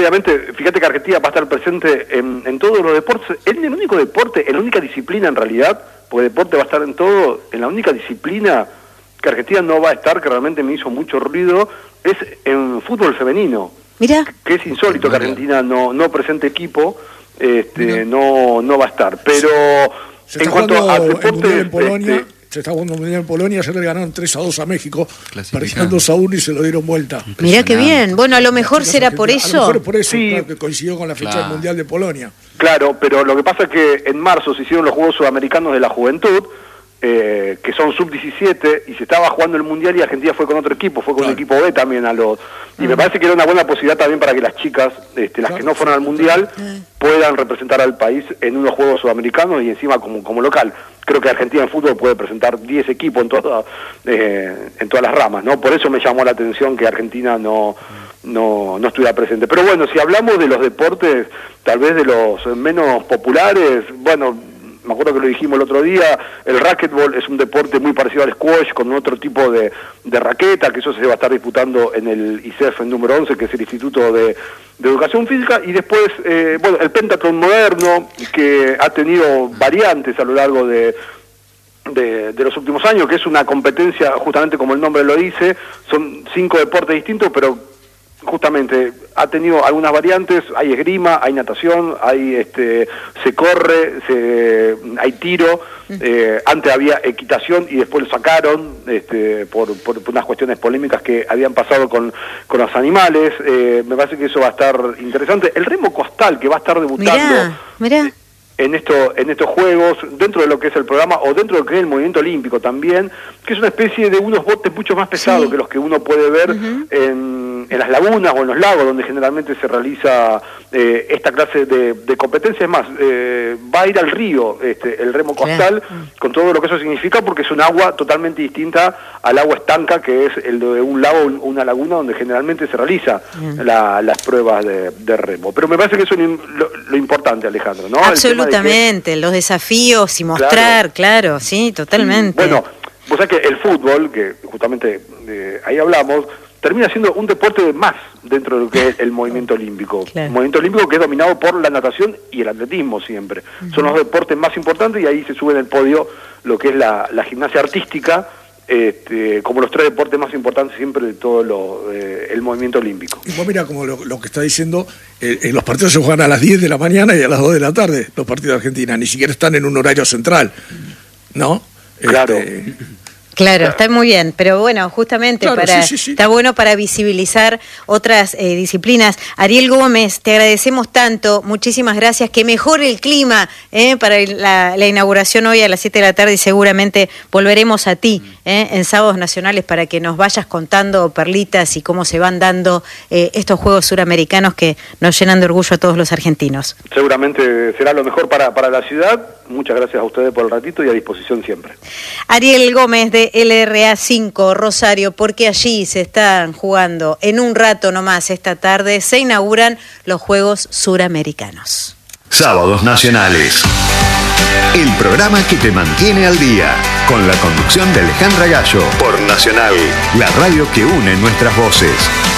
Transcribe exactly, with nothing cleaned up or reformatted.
obviamente, fíjate que Argentina va a estar presente en, en todos los deportes. Es el único deporte, en la única disciplina en realidad, porque deporte va a estar en todo, en la única disciplina que Argentina no va a estar, que realmente me hizo mucho ruido, es en fútbol femenino. Mira. Que es insólito que Argentina no, no presente equipo, este, no, no va a estar. Pero se en cuanto a deporte... En Polonia, este, se está jugando un mundial en Polonia, ayer le ganaron tres a dos a México, perdían dos a uno y se lo dieron vuelta. Mirá qué bien, bueno, a lo mejor será por eso. A lo mejor por eso, sí, claro, que coincidió con la fecha claro. del Mundial de Polonia. Claro, pero lo que pasa es que en marzo se hicieron los Juegos Sudamericanos de la Juventud, eh, que son sub diecisiete, y se estaba jugando el Mundial y Argentina fue con otro equipo, fue con claro. el equipo B también a los... Y me parece que era una buena posibilidad también para que las chicas, este, las claro, que no fueron al Mundial, puedan representar al país en unos Juegos Sudamericanos y encima como, como local. Creo que Argentina en fútbol puede presentar diez equipos en, toda, eh, en todas las ramas, ¿no? Por eso me llamó la atención que Argentina no, no, no estuviera presente. Pero bueno, si hablamos de los deportes, tal vez de los menos populares, bueno... Me acuerdo que lo dijimos el otro día, el racquetball es un deporte muy parecido al squash, con otro tipo de, de raqueta, que eso se va a estar disputando en el I C E F número once, que es el Instituto de, de Educación Física, y después, eh, bueno, el pentathlon moderno, que ha tenido variantes a lo largo de... De, de los últimos años, que es una competencia, justamente como el nombre lo dice, son cinco deportes distintos, pero justamente ha tenido algunas variantes, hay esgrima, hay natación, hay este se corre, se, hay tiro, eh, antes había equitación y después lo sacaron este, por, por, por unas cuestiones polémicas que habían pasado con, con los animales, eh, me parece que eso va a estar interesante. El remo costal, que va a estar debutando... Mirá, mirá. en esto en estos juegos, dentro de lo que es el programa o dentro de lo que es el movimiento olímpico también, que es una especie de unos botes mucho más pesados sí. que los que uno puede ver uh-huh. en, en las lagunas o en los lagos, donde generalmente se realiza eh, esta clase de, de competencia. Es más, eh, va a ir al río este, el remo costal, claro. con todo lo que eso significa, porque es un agua totalmente distinta al agua estanca, que es el de un lago o una laguna, donde generalmente se realiza uh-huh. la, las pruebas de, de remo. Pero me parece que eso es lo, lo importante, Alejandro, ¿no? Absolutamente, que, los desafíos y mostrar, claro, claro sí, totalmente. Sí, bueno, vos sabés que el fútbol, que justamente eh, ahí hablamos, termina siendo un deporte más dentro de lo que es el movimiento olímpico. Claro. El movimiento olímpico que es dominado por la natación y el atletismo siempre. Uh-huh. Son los deportes más importantes y ahí se sube en el podio lo que es la, la gimnasia artística, este, como los tres deportes más importantes siempre de todo lo, eh, el movimiento olímpico. Y vos mira, como lo, lo que está diciendo, eh, eh, los partidos se juegan a las diez de la mañana y a las dos de la tarde, los partidos de Argentina, ni siquiera están en un horario central, ¿no? Claro. Este, Claro, está muy bien, pero bueno, justamente claro, para sí, sí, sí. está bueno para visibilizar otras eh, disciplinas. Ariel Gómez, te agradecemos tanto, muchísimas gracias, que mejore el clima eh, para la, la inauguración hoy a las siete de la tarde y seguramente volveremos a ti eh, en Sábados Nacionales para que nos vayas contando perlitas y cómo se van dando eh, estos Juegos Suramericanos que nos llenan de orgullo a todos los argentinos. Seguramente será lo mejor para, para la ciudad. Muchas gracias a ustedes por el ratito y a disposición siempre. Ariel Gómez de L R A cinco Rosario, porque allí se están jugando en un rato nomás esta tarde, se inauguran los Juegos Suramericanos. Sábados Nacionales, el programa que te mantiene al día, con la conducción de Alejandra Gallo, por Nacional, la radio que une nuestras voces.